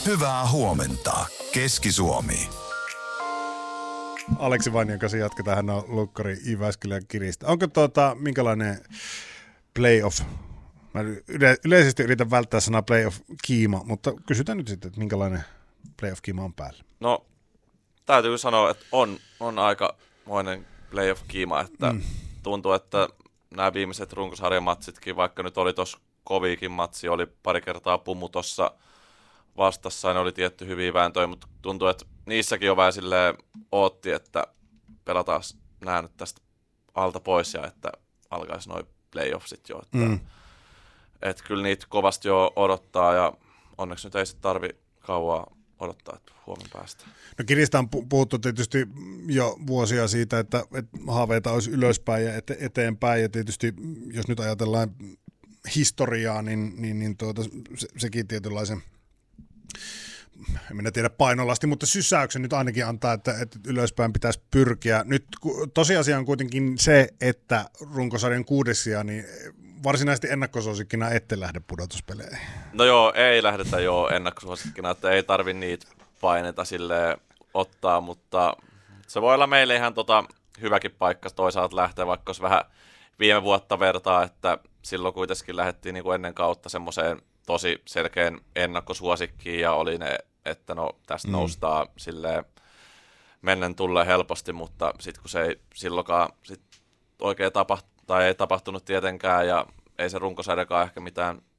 Hyvää huomenta, Keski-Suomi. Aleksi Vainion kanssa jatketaan, hän on lukkari Jyväskylän Kiristä. Onko minkälainen playoff? Mä yleisesti yritän välttää sanaa playoff-kiima, mutta kysytään nyt sitten, että minkälainen playoff-kiima on päällä? No, täytyy sanoa, että on aikamoinen playoff-kiima, että tuntuu, että nämä viimeiset runkosarjamatsitkin, vaikka nyt oli tuossa koviikin matsi, oli pari kertaa Pumu tuossa vastassa ja ne oli tietty hyviä vääntöjä, mutta tuntuu, että niissäkin jo vähän silleen ootti, että pelataan nää nyt tästä alta pois ja että alkaisi noi playoffsit jo. Että kyllä niitä kovasti jo odottaa ja onneksi nyt ei sitten tarvi kauaa odottaa, että huomenna päästään. No Kiristä on puhuttu tietysti jo vuosia siitä, että haaveita olisi ylöspäin ja eteenpäin ja tietysti jos nyt ajatellaan historiaa, niin sekin tietynlaisen, en minä tiedä painolasti, mutta sysäyksen nyt ainakin antaa, että ylöspäin pitäisi pyrkiä. Nyt tosiasia on kuitenkin se, että runkosarjan 6. sija, niin varsinaisesti ennakkosuosikkina ette lähde pudotuspeleihin. No joo, ei lähdetä jo ennakkosuosikkina, että ei tarvi niitä paineita silleen ottaa, mutta se voi olla meille ihan hyväkin paikka toisaalta lähteä, vaikka jos vähän viime vuotta vertaa, että silloin kuitenkin lähdettiin niin kuin ennen kautta semmoiseen tosi selkeän ennakkosuosikkiin ja oli ne, että no tästä noustaan silleen mennen tulleen helposti, mutta sitten kun se ei silloinkaan sit oikein ei tapahtunut tietenkään ja ei se runkosarjakaan ehkä mitään